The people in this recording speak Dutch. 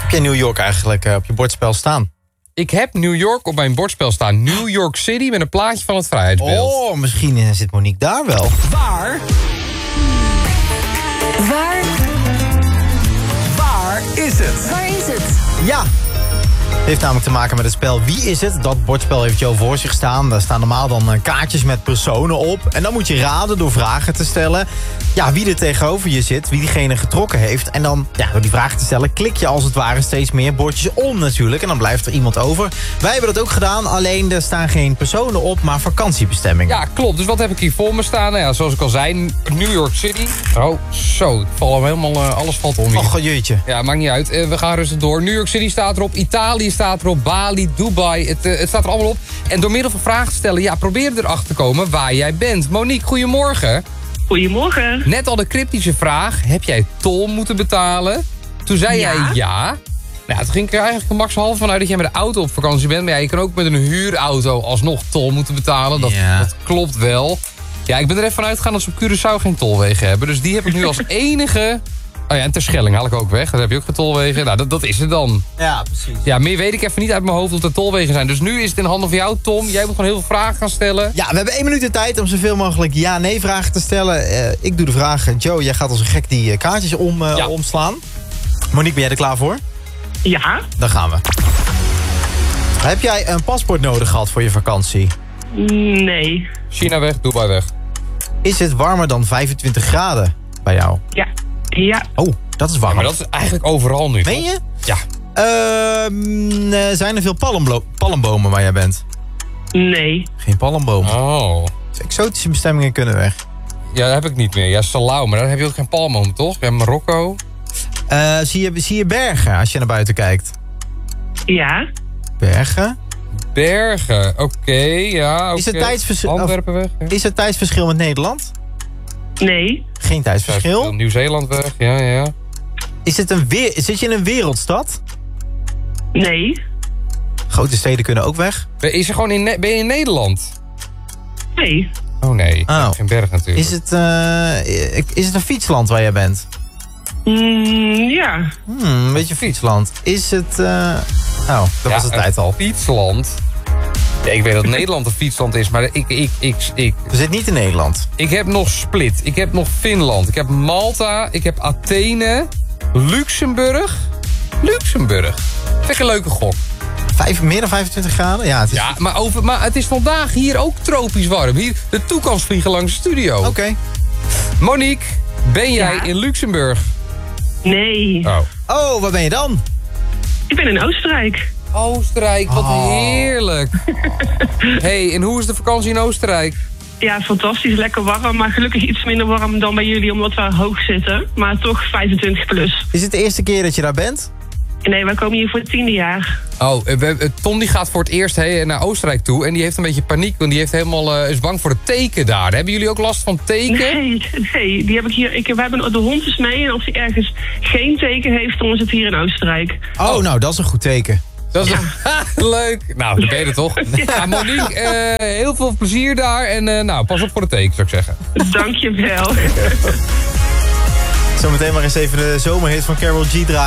Heb jij New York eigenlijk op je bordspel staan? Ik heb New York op mijn bordspel staan. New York City met een plaatje van het Vrijheidsbeeld. Oh, misschien zit Monique daar wel. Waar is het? Waar is het? Ja. Het heeft namelijk te maken met het spel Wie is het? Dat bordspel heeft Joe voor zich staan. Daar staan normaal dan kaartjes met personen op. En dan moet je raden door vragen te stellen. Ja, wie er tegenover je zit, wie diegene getrokken heeft. En dan, door die vragen te stellen, klik je als het ware steeds meer bordjes om natuurlijk. En dan blijft er iemand over. Wij hebben dat ook gedaan, alleen er staan geen personen op, maar vakantiebestemmingen. Ja, klopt. Dus wat heb ik hier voor me staan? Nou ja, zoals ik al zei, New York City. Oh, zo. Ik val hem helemaal, alles valt om hier. Och, jeetje. Ja, maakt niet uit. We gaan rustig door. New York City staat erop. Italië staat erop. Bali, Dubai. Het staat er allemaal op. En door middel van vragen te stellen, probeer erachter te komen waar jij bent. Monique, goedemorgen. Goedemorgen. Net al de cryptische vraag. Heb jij tol moeten betalen? Toen zei jij ja. Nou, toen ging ik er eigenlijk maximaal vanuit dat jij met de auto op vakantie bent. Maar ja, je kan ook met een huurauto alsnog tol moeten betalen. Dat klopt wel. Ja, ik ben er even vanuit gegaan dat ze op Curaçao geen tolwegen hebben. Dus die heb ik nu als enige... Oh ja, en Terschelling haal ik ook weg. Daar heb je ook geen tolwegen. Nou, dat is het dan. Ja, precies. Ja, meer weet ik even niet uit mijn hoofd of er tolwegen zijn. Dus nu is het in handen van jou, Tom. Jij moet gewoon heel veel vragen gaan stellen. Ja, we hebben 1 minuut de tijd om zoveel mogelijk ja-nee vragen te stellen. Ik doe de vragen. Joe, jij gaat als een gek die kaartjes omslaan. Monique, ben jij er klaar voor? Ja. Dan gaan we. Heb jij een paspoort nodig gehad voor je vakantie? Nee. China weg, Dubai weg. Is het warmer dan 25 graden bij jou? Ja. Oh, dat is warm. Ja, maar dat is eigenlijk overal nu. Meen je? Ja. Zijn er veel palmbomen waar jij bent? Nee. Geen palmbomen. Oh. Dus exotische bestemmingen kunnen weg. Ja, dat heb ik niet meer. Ja, Salau, maar daar heb je ook geen palmboom, toch? We hebben Marokko. Zie je bergen als je naar buiten kijkt? Ja. Bergen? Bergen, oké, ja. Is het tijdsverschil? Antwerpen weg. Ja. Is het tijdsverschil met Nederland? Nee. Geen tijdsverschil? Nieuw-Zeeland weg, ja. Zit je in een wereldstad? Nee. Grote steden kunnen ook weg. Ben je in Nederland? Nee. Oh nee, Oh. geen berg natuurlijk. Is het een fietsland waar jij bent? Ja. Een beetje fietsland. Is het... dat was de tijd al. Fietsland? Ja, ik weet dat Nederland een fietsland is, maar ik... We zitten niet in Nederland. Ik heb nog Split, ik heb nog Finland, ik heb Malta, ik heb Athene, Luxemburg. Vind ik een leuke gok. Meer dan 25 graden? Ja, het is... Ja, maar het is vandaag hier ook tropisch warm. Hier, de toekomst vliegen langs de studio. Oké. Monique, ben jij in Luxemburg? Nee. Oh, waar ben je dan? Ik ben in Oostenrijk. Oostenrijk, wat heerlijk. Hey, en hoe is de vakantie in Oostenrijk? Ja, fantastisch. Lekker warm, maar gelukkig iets minder warm dan bij jullie, omdat we hoog zitten. Maar toch 25 plus. Is het de eerste keer dat je daar bent? Nee, wij komen hier voor het 10e jaar. Oh, Tom die gaat voor het eerst naar Oostenrijk toe. En die heeft een beetje paniek, want die heeft is bang voor het teken daar. Hebben jullie ook last van teken? Nee, die heb ik hier. We hebben de hond is mee en als hij ergens geen teken heeft, dan is het hier in Oostenrijk. Oh, nou, dat is een goed teken. Dat is leuk. Nou, dan ben je er toch. Ja, Monique, heel veel plezier daar. En pas op voor de teken, zou ik zeggen. Dankjewel. Zometeen maar eens even de zomerhit van Karol G draaien.